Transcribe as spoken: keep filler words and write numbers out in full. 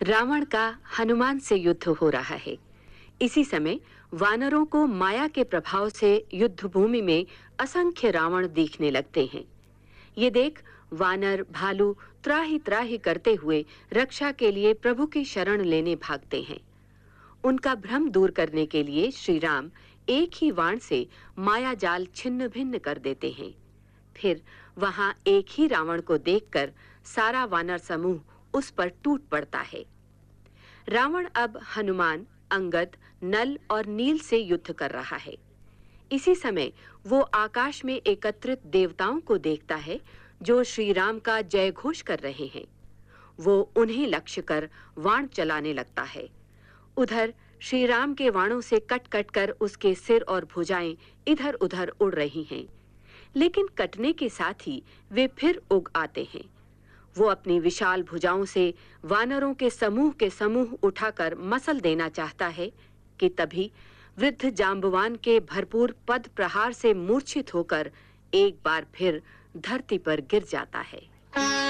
रावण का हनुमान से युद्ध हो रहा है। इसी समय वानरों को माया के प्रभाव से युद्ध भूमि में असंख्य रावण दिखने लगते हैं। ये देख वानर भालू त्राहि त्राहि करते हुए रक्षा के लिए प्रभु की शरण लेने भागते हैं। उनका भ्रम दूर करने के लिए श्री राम एक ही बाण से माया जाल छिन्न भिन्न कर देते हैं। फिर वहां एक ही रावण को देखकर सारा वानर समूह उस पर टूट पड़ता है। रावण अब हनुमान, अंगद, नल और नील से युद्ध कर रहा है। इसी समय वो आकाश में एकत्रित देवताओं को देखता है जो श्री राम का जय घोष कर रहे हैं। वो उन्हें लक्ष्य कर वाण चलाने लगता है। उधर श्री राम के वाणों से कट कट कर उसके सिर और भुजाएं इधर-उधर उड़ रही हैं, लेकिन कटने के साथ ही वे फिर उग आते हैं। वो अपनी विशाल भुजाओं से वानरों के समूह के समूह उठाकर मसल देना चाहता है कि तभी वृद्ध जांबवान के भरपूर पद प्रहार से मूर्छित होकर एक बार फिर धरती पर गिर जाता है।